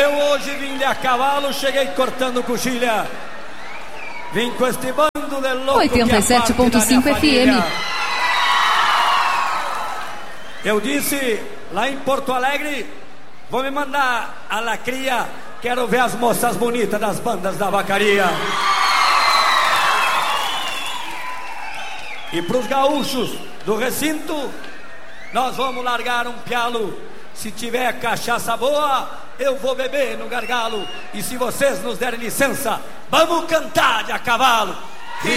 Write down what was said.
Eu hoje vim de a cavalo, cheguei cortando coxilha. Vim com este bando de louco 87.5 FM. Eu disse lá em Porto Alegre, vou me mandar a lacria, quero ver as moças bonitas das bandas da vacaria. E pros gaúchos do recinto, nós vamos largar um pialo. Se tiver cachaça boa, eu vou beber no gargalo. E se vocês nos derem licença, vamos cantar de a cavalo.